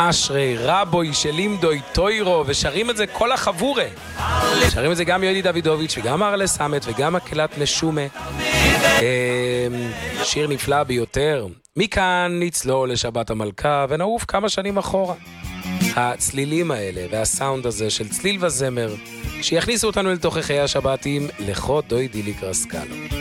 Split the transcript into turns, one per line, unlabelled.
אשרי רבוי שלימדוי טוירו, ושרים את זה כל החבורה. שרים את זה גם יודי דוידוביץ' וגם ארלה סמת וגם מקהלת נשומה. שיר נפלא ביותר. מכאן נצלול לשבת המלכה ונעוף כמה שנים אחורה. הצלילים האלה והסאונד הזה של צליל וזמר שיכניסו אותנו לתוככי השבתים לכו דוי דיליק רסקלו.